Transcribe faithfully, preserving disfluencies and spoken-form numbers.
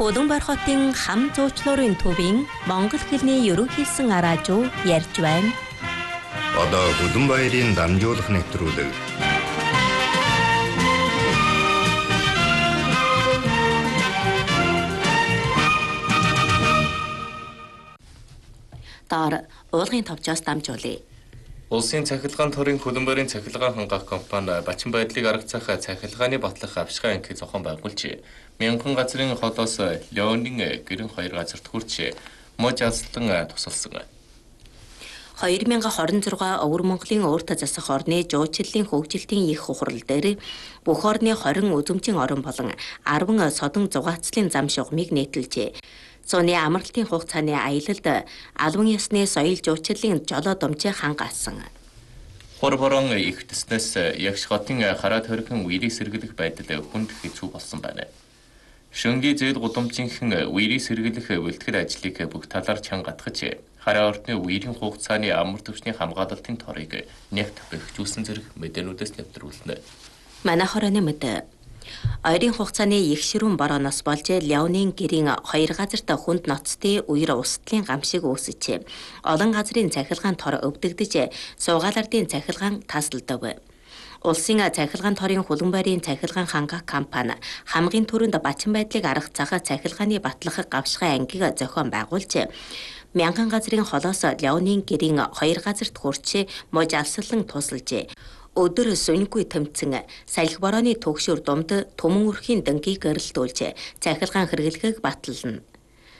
Улаанбаатар хотын хам зуучлуурын төвийн Монгол хэлний ерөнхийлсөн араажуу ярьж байна. Одоо Улаанбаатарын дамжуулах нэвтрүүлэг. Таар уулгын товчоос дамжуулъя. Улсын цахилгаан төрийн хөлбөмбөрийн цахилгаан хангах компани Бачин байдлыг аргацах цахилгааны батлах авшигын анхийг зохион байгуулж, мянган газрын холоос Леонийн гэрэн хоёр газарт хүрч мож алслан тусалсан. хоёр мянга хорин зурга Өвөр Монголын өөртөө засах орны жуучлалын хөгжилтийн их хурал дээр бүх орны хорин үзэмжийн орон болон арван содон зугаацлын зам шугамыг нийтэлжээ. Цооны амралтын хугацааны аялалд албан ёсны соёл жуучлалын жолоо домжийг хангаасан. Хорборон их төснөөс ягш хотын хараа төрхөн үерийг сэргийлэх байдал хүнд хэцүү болсон байна. Шөнгийн зээл гудамжийнхэн үерийг сэргийлэх бэлтгэл ажлыг бүх талаар чангатгаж, хараа орны үерийн хугацааны амар түвшний хамгаалалтын торыг нэгт бэхжүүлсэн зэрэг мэдээнүүдээс нэвтрүүлнэ. Манай хорооны мэдээ. Ойрын хугацааны их ширүүн борооноос болж Леонийн гэрийн хоёр газарт хүнд ноцтой үер устлын гамшиг үүсэж, олон газрын цахилгаан тор өвдөгдөж, суугаалардын цахилгаан тасалдав. Улсын цахилгаан торын Улаанбаатарын цахилгаан хангах компани хамгийн түрүүнд Бачин байдлыг арга цагаа цахилгааны батлах гавшигын ангийг зохион байгуулж, мянган газрын холоос Леонийн гэрийн хоёр газарт хүрч мож алслан тусалж, өдөр сүнгүй тэмцэн салхи борооны төгшөр думд түмэн өрхийн дэнгийг гэрэлтүүлж цахилгаан хэрэглэхийг батлална.